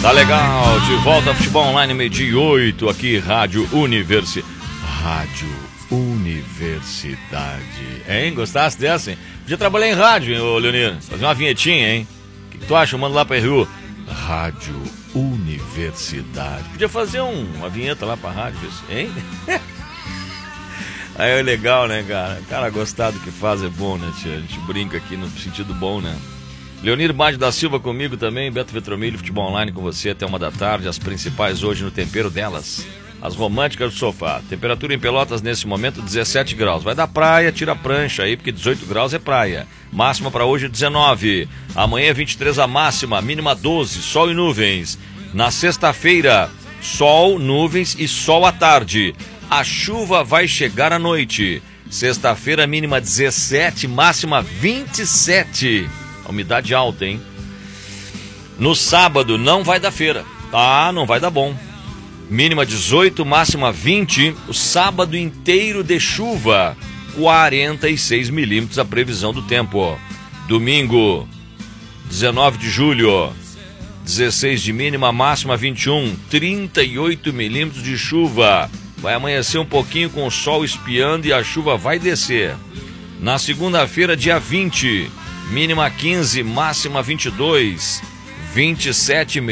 Tá legal, de volta ao Futebol Online, meio-dia e 8, aqui, Rádio Universidade. Hein? Gostasse dessa, hein? Podia trabalhar em rádio, hein, ô Leonino? Fazer uma vinhetinha, hein? O que tu acha? Manda lá pra RU. Rádio Universidade. Podia fazer uma vinheta lá pra rádio, hein? Aí é legal, né, cara? O cara gostar do que faz é bom, né, tia? A gente brinca aqui no sentido bom, né? Leonir Bade da Silva comigo também, Beto Vetromilho, Futebol Online com você até 1h da tarde. As principais hoje no tempero delas, as românticas do sofá. Temperatura em Pelotas nesse momento 17 graus. Vai da praia, tira a prancha aí, porque 18 graus é praia. Máxima para hoje 19. Amanhã 23 a máxima, mínima 12, sol e nuvens. Na sexta-feira, sol, nuvens e sol à tarde. A chuva vai chegar à noite. Sexta-feira, mínima 17, máxima 27. A umidade alta, hein? No sábado não vai dar feira. Ah, não vai dar bom. Mínima 18, máxima 20. O sábado inteiro de chuva. 46 milímetros a previsão do tempo. Domingo, 19 de julho. 16 de mínima, máxima 21. 38 milímetros de chuva. Vai amanhecer um pouquinho com o sol espiando e a chuva vai descer. Na segunda-feira, dia 20. Mínima 15, máxima 22, 27